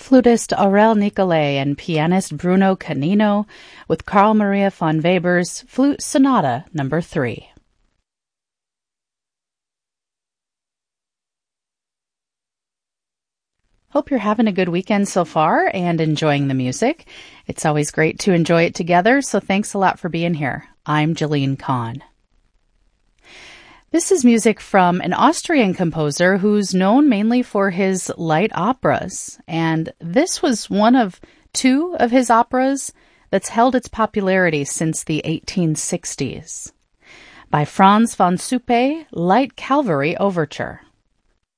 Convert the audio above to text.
flutist Aurel Nicolai and pianist Bruno Canino with Carl Maria von Weber's Flute Sonata No. 3. Hope you're having a good weekend so far and enjoying the music. It's always great to enjoy it together, so thanks a lot for being here. I'm Jeline Kahn. This is music from an Austrian composer who's known mainly for his light operas, and this was one of two of his operas that's held its popularity since the 1860s. By Franz von Suppe, Light Cavalry Overture.